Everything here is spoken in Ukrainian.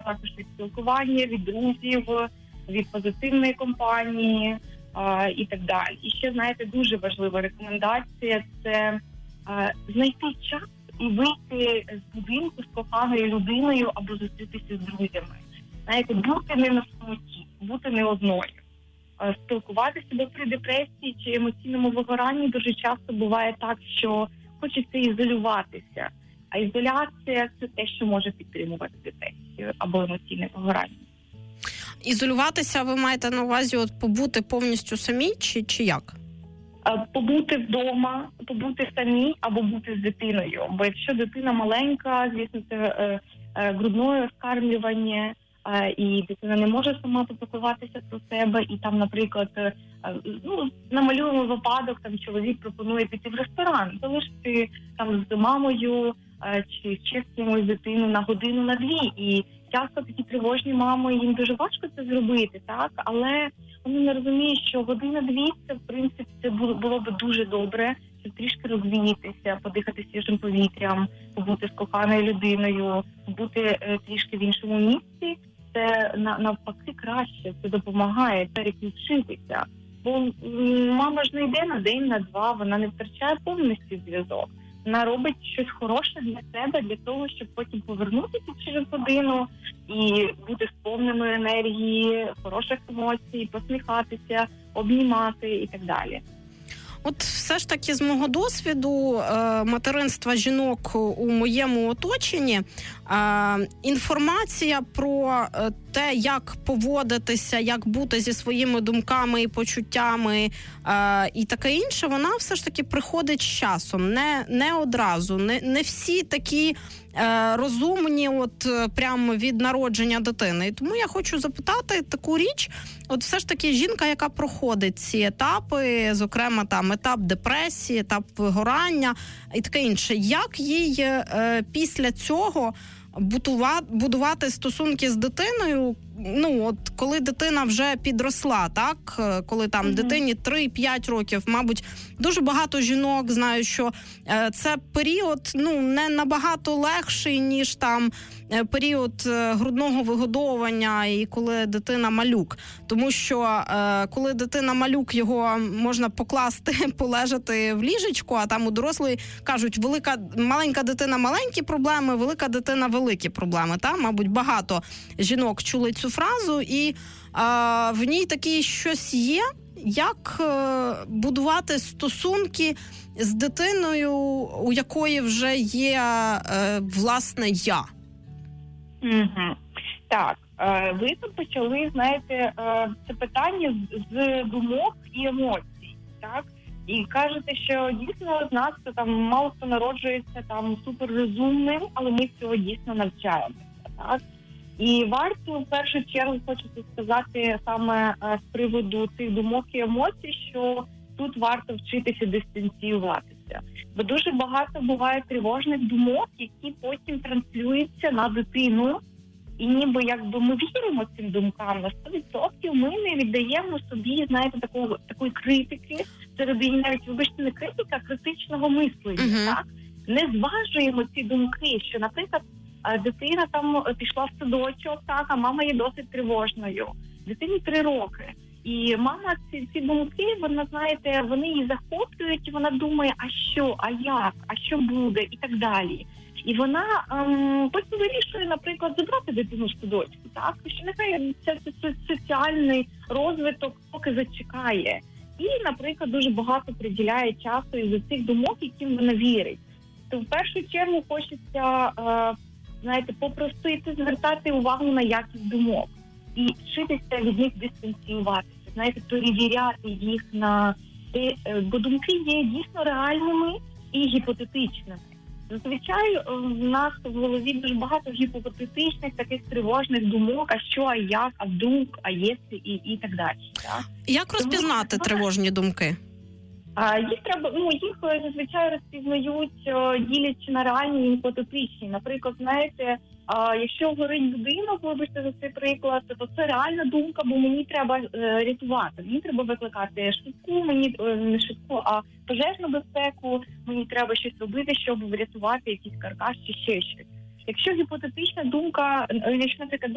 також від спілкування, від друзів, від позитивної компанії і так далі. І ще, знаєте, дуже важлива рекомендація – це знайти час і вийти з будинку з коханою людиною або зустрітися з друзями. Знаєте, бути не на самоті, бути не одною. Спілкуватися, бо при депресії чи емоційному вигоранні дуже часто буває так, що хочеться ізолюватися. А ізоляція – це те, що може підтримувати депресію або емоційне вигорання. Ізолюватися ви маєте на увазі побути повністю самі чи як? Побути вдома, побути самі або бути з дитиною. Бо якщо дитина маленька, звісно, це грудне розкармлювання, і дитина не може сама попіклуватися про себе. І там, наприклад, намалюємо випадок, там чоловік пропонує піти в ресторан, залишити там з мамою чи ще з кимось дитину на годину, на дві. І часто такі тривожні мами, їм дуже важко це зробити, так? Але вони не розуміють, що година-дві, це, в принципі, це було б дуже добре, щоб трішки розвіятися, подихати свіжим повітрям, побути з коханою людиною, бути трішки в іншому місці. Це навпаки краще, це допомагає переключитися. Бо мама ж не йде на день, на два, вона не втрачає повністю зв'язок. Вона робить щось хороше для себе, для того, щоб потім повернутися через годину і бути сповненою енергії, хороших емоцій, посміхатися, обнімати і так далі. От все ж таки з мого досвіду материнства жінок у моєму оточенні, інформація про те, як поводитися, як бути зі своїми думками і почуттями і таке інше, вона все ж таки приходить з часом, не одразу. Не всі такі розумні прямо від народження дитини. І тому я хочу запитати таку річ, все ж таки жінка, яка проходить ці етапи, зокрема там етап депресії, етап вигорання і таке інше, як їй після цього будувати стосунки з дитиною, коли дитина вже підросла, так? Коли там дитині 3-5 років, мабуть, дуже багато жінок знають, що це період, не набагато легший, ніж там період грудного вигодовування і коли дитина малюк. Тому що коли дитина малюк, його можна покласти, полежати в ліжечку, а там у дорослої кажуть, маленька дитина – маленькі проблеми, велика дитина – великі проблеми. Та? Мабуть, багато жінок чули цю фразу, і в ній таке щось є, як будувати стосунки з дитиною, у якої вже є, власне, я. Угу. Так, ви тут почали, знаєте, це питання з думок і емоцій, так? І кажете, що дійсно з нас там мало хто народжується там суперрозумним, але ми цього дійсно навчаємося, так? І варто в першу чергу хочеться сказати саме з приводу цих думок і емоцій, що тут варто вчитися дистанціюватися. Бо дуже багато буває тривожних думок, які потім транслюються на дитину. І ніби якби ми віримо цим думкам на 100%, ми не віддаємо собі, знаєте, такої критики, всередині навіть, вибачте, не критика, а критичного мислення, так? Не зважуємо ці думки, що, наприклад, дитина там пішла в садочок, так, а мама є досить тривожною. Дитині 3 роки. І мама ці думки, вона, знаєте, вони її захоплюють, і вона думає, а що, а як, а що буде, і так далі. І вона потім вирішує, наприклад, забрати дитину з садочку, так? Що нехай це соціальний розвиток поки зачекає. І, наприклад, дуже багато приділяє часу із цих думок, яким вона вірить. То в першу чергу хочеться, знаєте, попросити звертати увагу на якість думок і вчитися від них дистанціюватися, знаєте, перевіряти їх на те, бо думки є дійсно реальними і гіпотетичними. Зазвичай в нас в голові дуже багато гіпотетичних, таких тривожних думок, а що, а як, а вдруг, а якщо і так далі. Так? Як розпізнати тривожні думки? Їх треба, їх зазвичай розпізнають, ділячи на реальні і гіпотетичні. Наприклад, знаєте, якщо горить будинок, вибачте за цей приклад, то це реальна думка, бо мені треба рятувати. Мені треба викликати швидку, не швидку, а пожежну безпеку, мені треба щось робити, щоб врятувати якийсь каркас чи ще щось. Якщо гіпотетична думка, якщо, наприклад,